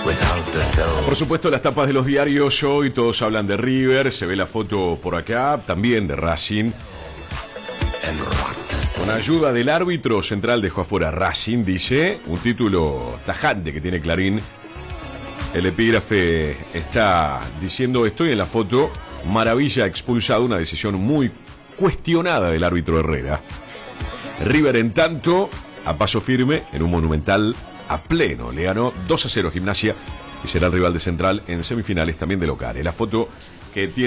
Por supuesto, las tapas de los diarios hoy, todos hablan de River, se ve la foto por acá, también de Racing. Con ayuda del árbitro central dejó afuera Racing, dice, un título tajante que tiene Clarín. El epígrafe está diciendo, estoy en la foto, Maravilla expulsado, una decisión muy cuestionada del árbitro Herrera. River, en tanto, a paso firme, en un Monumental a pleno, le ganó 2-0 Gimnasia y será el rival de Central en semifinales también de locales. La foto que tiene